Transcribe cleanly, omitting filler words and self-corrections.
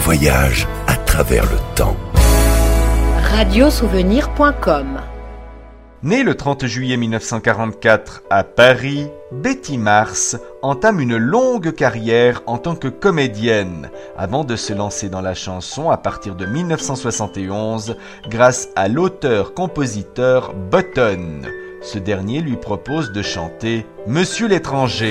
voyage à travers le temps. Radiosouvenir.com. Née le 30 juillet 1944 à Paris, Betty Mars entame une longue carrière en tant que comédienne avant de se lancer dans la chanson à partir de 1971 grâce à l'auteur-compositeur Button. Ce dernier lui propose de chanter « Monsieur l'étranger ».